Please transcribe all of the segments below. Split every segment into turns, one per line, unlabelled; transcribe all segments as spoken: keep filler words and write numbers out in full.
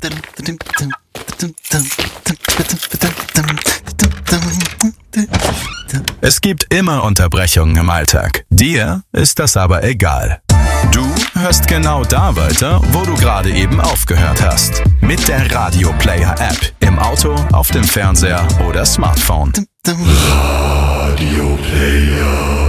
Es gibt immer Unterbrechungen im Alltag. Dir ist das aber egal. Du hörst genau da weiter, wo du gerade eben aufgehört hast. Mit der Radio Player App. Im Auto, auf dem Fernseher oder Smartphone.
Radio Player.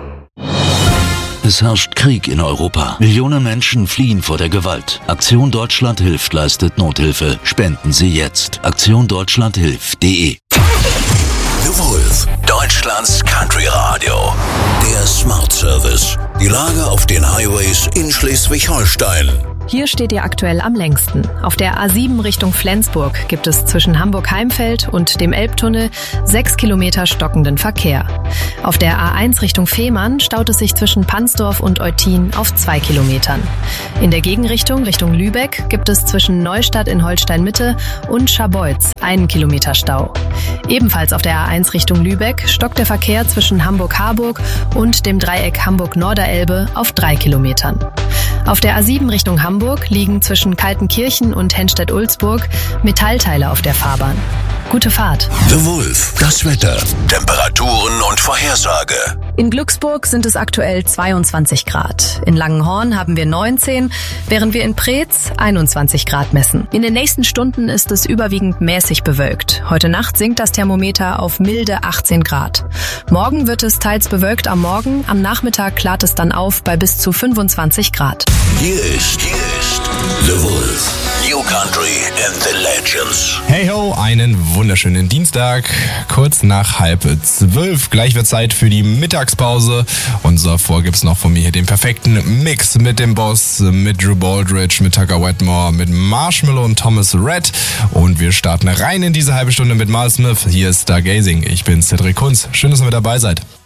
Es herrscht Krieg in Europa. Millionen Menschen fliehen vor der Gewalt. Aktion Deutschland hilft leistet Nothilfe. Spenden Sie jetzt. aktion deutschland hilft punkt de.
The Wolf, Deutschlands Country Radio. Der Smart Service. Die Lage auf den Highways in Schleswig-Holstein.
Hier steht ihr aktuell am längsten. Auf der A sieben Richtung Flensburg gibt es zwischen Hamburg-Heimfeld und dem Elbtunnel sechs Kilometer stockenden Verkehr. Auf der A eins Richtung Fehmarn staut es sich zwischen Pansdorf und Eutin auf zwei Kilometern. In der Gegenrichtung Richtung Lübeck gibt es zwischen Neustadt in Holstein-Mitte und Scharbeutz einen Kilometer Stau. Ebenfalls auf der A eins Richtung Lübeck stockt der Verkehr zwischen Hamburg-Harburg und dem Dreieck Hamburg-Norderelbe auf drei Kilometern. Auf der A sieben Richtung Hamburg liegen zwischen Kaltenkirchen und Henstedt-Ulzburg Metallteile auf der Fahrbahn. Gute Fahrt.
The Wolf, das Wetter, Temperaturen und Vorhersage.
In Glücksburg sind es aktuell zweiundzwanzig Grad. In Langenhorn haben wir neunzehn, während wir in Preetz einundzwanzig Grad messen. In den nächsten Stunden ist es überwiegend mäßig bewölkt. Heute Nacht sinkt das Thermometer auf milde achtzehn Grad. Morgen wird es teils bewölkt am Morgen, am Nachmittag klart es dann auf bei bis zu fünfundzwanzig Grad.
Hier ist, hier ist The Wolf. New Country and the Legends.
Hey ho, einen wunderschönen Dienstag, kurz nach halb zwölf. Gleich wird Zeit für die Mittagspause und davor gibt's noch von mir hier den perfekten Mix mit dem Boss, mit Drew Baldridge, mit Tucker Wetmore, mit Marshmallow und Thomas Rhett. Und wir starten rein in diese halbe Stunde mit Miles Smith. Hier ist Stargazing. Ich bin Cedric Kunz. Schön, dass ihr mit dabei seid.